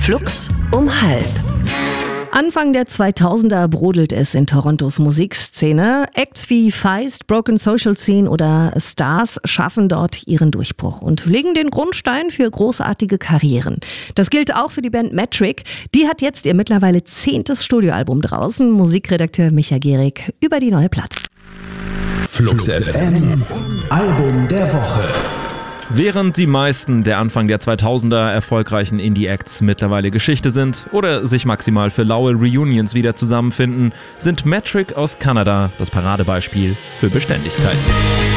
Flux um 12:30. Anfang der 2000er brodelt es in Torontos Musikszene. Acts wie Feist, Broken Social Scene oder Stars schaffen dort ihren Durchbruch und legen den Grundstein für großartige Karrieren. Das gilt auch für die Band Metric. Die hat jetzt ihr mittlerweile 10. Studioalbum draußen. Musikredakteur Micha Gehrig über die neue Platte. Flux FM Album der Woche. Während die meisten der Anfang der 2000er erfolgreichen Indie-Acts mittlerweile Geschichte sind oder sich maximal für laue Reunions wieder zusammenfinden, sind Metric aus Kanada das Paradebeispiel für Beständigkeit.